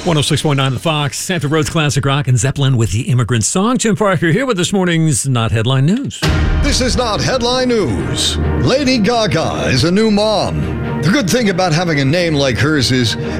106.9 The Fox, Santa Rhodes Classic Rock, and Zeppelin with the Immigrant Song. Jim Parker here with this morning's Not Headline News. This is not headline news. Lady Gaga is a new mom. The good thing about having a name like hers is